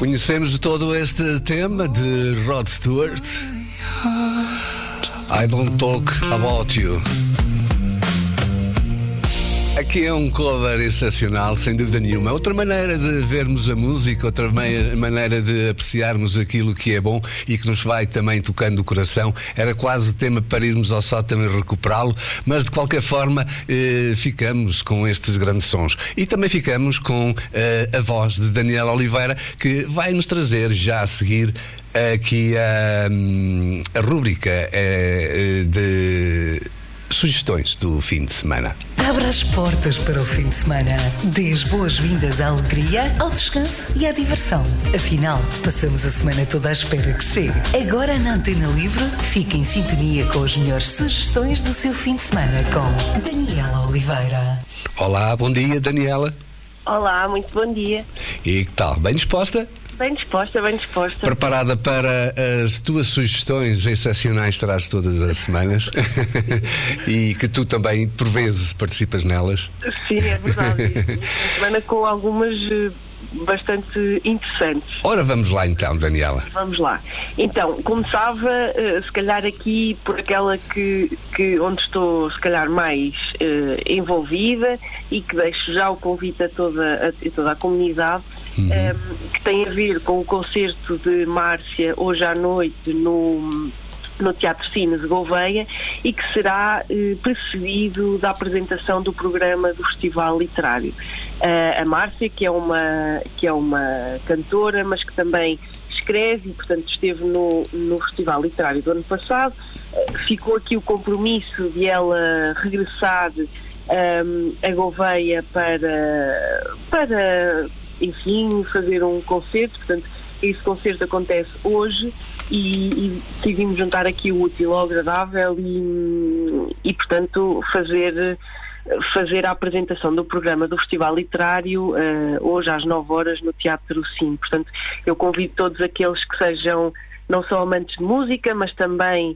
Conhecemos todo este tema de Rod Stewart. I Don't Talk About You. Aqui é um cover excepcional, sem dúvida nenhuma. Outra maneira de vermos a música, outra maneira de apreciarmos aquilo que é bom e que nos vai também tocando o coração. Era quase tema para irmos ao sótão e recuperá-lo, mas de qualquer forma ficamos com estes grandes sons. E também ficamos com a voz de Daniela Oliveira, que vai nos trazer já a seguir aqui a rúbrica de sugestões do fim de semana. Abra as portas para o fim de semana. Dê as boas-vindas à alegria, ao descanso e à diversão. Afinal, passamos a semana toda à espera que chegue. Agora na Antena Livre, fique em sintonia com as melhores sugestões do seu fim de semana com Daniela Oliveira. Olá, bom dia, Daniela. Olá, muito bom dia. E que tal? Bem disposta? Bem disposta, bem disposta. Preparada para as tuas sugestões excepcionais traz todas as semanas e que tu também, por vezes, participas nelas. Sim, é verdade. Uma semana com algumas bastante interessantes. Ora, vamos lá então, Daniela. Vamos lá. Então, começava, se calhar aqui por aquela que onde estou, se calhar, mais envolvida e que deixo já o convite a toda a comunidade. Que tem a ver com o concerto de Márcia hoje à noite no Teatro Cines de Gouveia e que será precedido da apresentação do programa do Festival Literário. A Márcia, que é uma cantora, mas que também escreve e, portanto, esteve no Festival Literário do ano passado, ficou aqui o compromisso de ela regressar a Gouveia para enfim, fazer um concerto. Portanto, esse concerto acontece hoje e decidimos juntar aqui o útil ao agradável e portanto, fazer a apresentação do programa do Festival Literário hoje às 9 horas no Teatro Sim. Portanto, eu convido todos aqueles que sejam não só amantes de música, mas também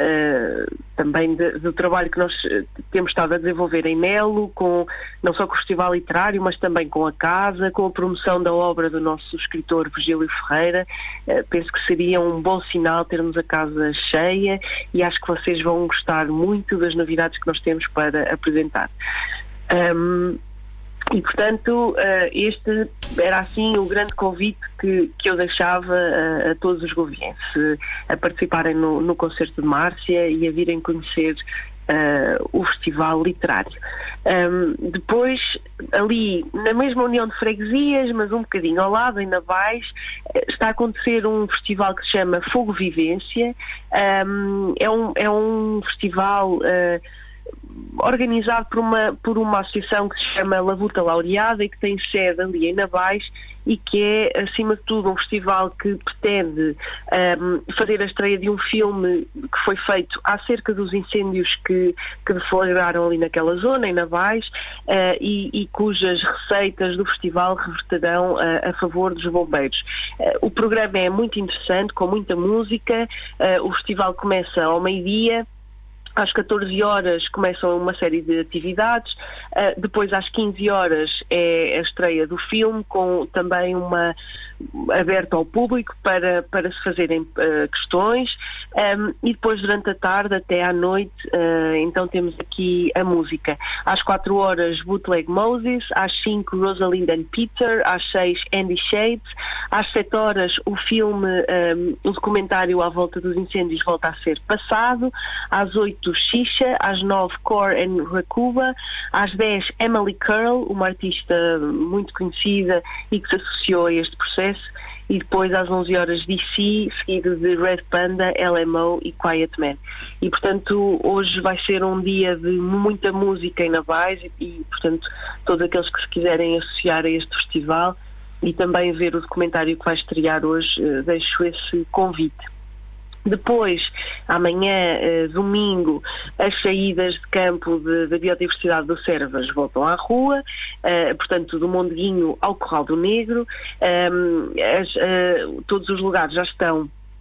do trabalho que nós temos estado a desenvolver em Melo, não só com o Festival Literário, mas também com a Casa, com a promoção da obra do nosso escritor Virgílio Ferreira. Penso que seria um bom sinal termos a casa cheia e acho que vocês vão gostar muito das novidades que nós temos para apresentar. E, portanto, este era assim o grande convite que eu deixava a todos os govienses a participarem no concerto de Márcia e a virem conhecer o Festival Literário. Depois, ali na mesma União de Freguesias, mas um bocadinho ao lado, em Navais, está a acontecer um festival que se chama Fogo Vivência. É um festival organizado por uma associação que se chama Labuta Laureada e que tem sede ali em Navais e que é, acima de tudo, um festival que pretende fazer a estreia de um filme que foi feito acerca dos incêndios que deflagraram ali naquela zona, em Navais, e cujas receitas do festival reverterão a favor dos bombeiros. O programa é muito interessante, com muita música. O festival começa ao meio-dia. Às 14 horas começam uma série de atividades, depois às 15 horas é a estreia do filme, com também uma aberta ao público para se fazerem questões, e depois durante a tarde até à noite, então temos aqui a música. Às 4 horas Bootleg Moses, às 5 Rosalind and Peter, às 6 Andy Shades, às 7 horas o filme, o documentário à volta dos incêndios volta a ser passado, às 8 Xixa, às 9 Core and Rakuba, às 10 Emily Curl, uma artista muito conhecida e que se associou a este processo, e depois às 11 horas DC, seguido de Red Panda, LMO e Quiet Man. E portanto hoje vai ser um dia de muita música em Navais e portanto todos aqueles que se quiserem associar a este festival e também ver o documentário que vai estrear hoje, deixo esse convite. Depois, amanhã, domingo, as saídas de campo da Biodiversidade do Servas voltam à rua, portanto, do Mondeguinho ao Corral do Negro. Todos os lugares já estão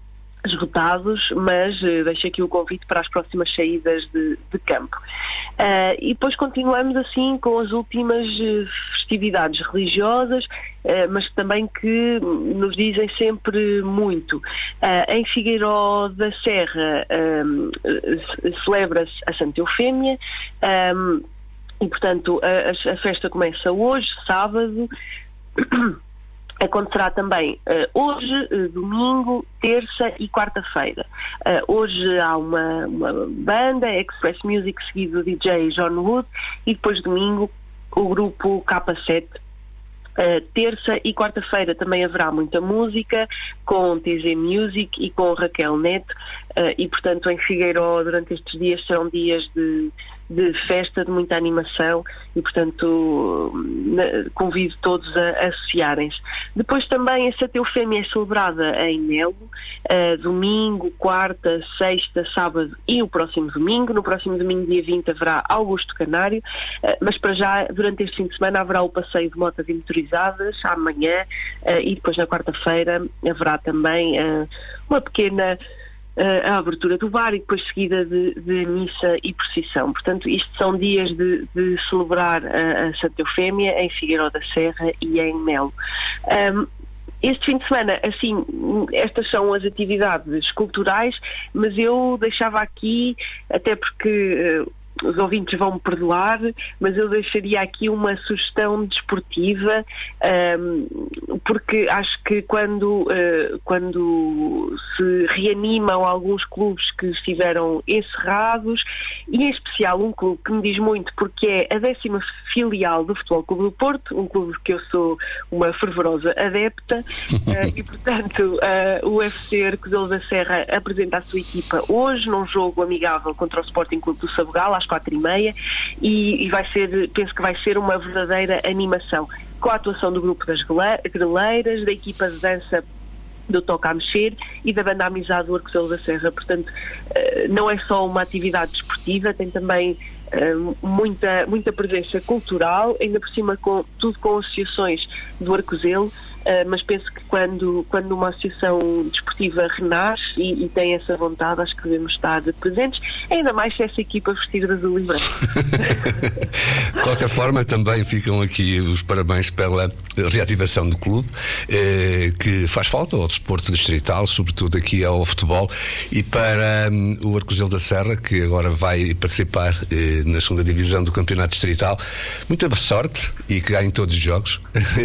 esgotados, mas deixo aqui o convite para as próximas saídas de campo. E depois continuamos assim com as últimas festividades religiosas, mas também que nos dizem sempre muito. Em Figueiró da Serra celebra-se a Santa Eufémia, e portanto a festa começa hoje, sábado. Acontecerá também hoje, domingo, terça e quarta-feira. Hoje há uma banda, Express Music, seguido do DJ John Wood, e depois domingo o grupo K7. Terça e quarta-feira também haverá muita música com TZ Music e com Raquel Neto, e portanto em Figueiró durante estes dias serão dias de festa, de muita animação, e portanto convido todos a associarem-se. Depois também a Santa Eufémia é celebrada em Melo, domingo, quarta, sexta, sábado e o próximo domingo. No próximo domingo, dia 20, haverá Augusto Canário, mas para já, durante este fim de semana, haverá o passeio de motas e motorizadas amanhã, e depois na quarta-feira haverá também uma pequena a abertura do bar e depois seguida de missa e procissão. Portanto, isto são dias de celebrar a Santa Eufémia em Figueiró da Serra e em Melo. Este fim de semana, assim, estas são as atividades culturais, mas eu deixava aqui, até porque os ouvintes vão me perdoar, mas eu deixaria aqui uma sugestão desportiva, porque acho que quando se reanimam alguns clubes que estiveram encerrados, e em especial um clube que me diz muito, porque é a 10ª filial do Futebol Clube do Porto, um clube que eu sou uma fervorosa adepta, e portanto o UFC Arcozelos da Serra apresenta a sua equipa hoje num jogo amigável contra o Sporting Clube do Sabugal, às 4h30, e vai ser, penso que vai ser uma verdadeira animação, com a atuação do grupo das greleiras, da equipa de dança do Toca a Mexer e da banda Amizade do Arcozelos da Serra. Portanto, não é só uma atividade desportiva, tem também muita presença cultural, ainda por cima tudo com associações do Arcozelo, mas penso que quando uma associação desportiva renasce e tem essa vontade, acho que devemos estar presentes, ainda mais se essa equipa vestir de azul e branco. De qualquer forma, também ficam aqui os parabéns pela reativação do clube, que faz falta ao desporto distrital, sobretudo aqui ao futebol, e para o Arcozelo da Serra, que agora vai participar na 2ª divisão do campeonato distrital. Muita sorte e que ganhem todos os jogos.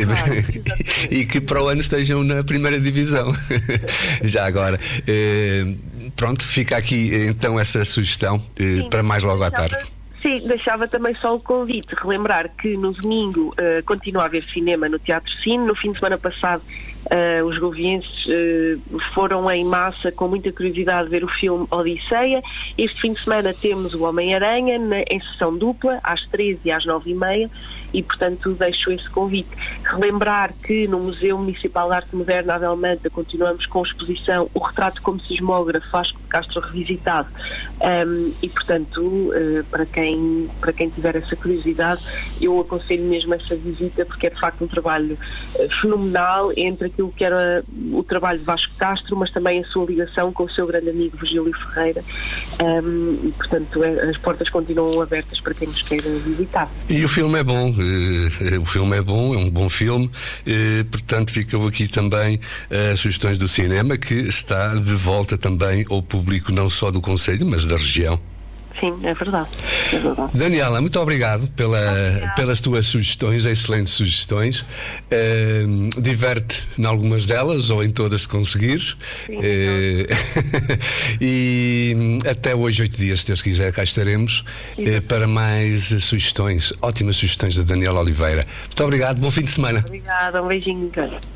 E que para o ano estejam na 1ª divisão. Já agora. Pronto, fica aqui então essa sugestão para mais logo à tarde. Sim, deixava também só o convite, relembrar que no domingo continua a haver cinema no Teatro Cine. No fim de semana passado os govienses foram em massa com muita curiosidade ver o filme Odisseia. Este fim de semana temos o Homem-Aranha em sessão dupla, às 13h e às 9h30, e portanto deixo esse convite. Relembrar que no Museu Municipal de Arte Moderna Abel Manta continuamos com a exposição O Retrato como Sismógrafo, Vasco de Castro revisitado, e portanto para quem tiver essa curiosidade, eu aconselho mesmo essa visita, porque é de facto um trabalho fenomenal entre aquilo que era o trabalho de Vasco Castro, mas também a sua ligação com o seu grande amigo Virgílio Ferreira, e portanto as portas continuam abertas para quem nos queira visitar. E o filme é bom, é um bom filme, portanto ficam aqui também as sugestões do cinema, que está de volta também ao público não só do concelho, mas da região. Sim, é verdade. Daniela, muito obrigado pelas tuas sugestões, excelentes sugestões. Diverte em algumas delas, ou em todas, se conseguires. E até hoje, 8 dias, se Deus quiser, cá estaremos para mais sugestões, ótimas sugestões da Daniela Oliveira. Muito obrigado, bom fim de semana. Obrigada, um beijinho.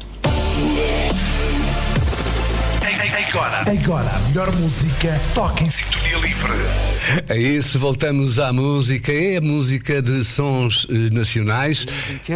Agora a melhor música toca em sintonia livre. É isso, voltamos à música, é a música de sons nacionais.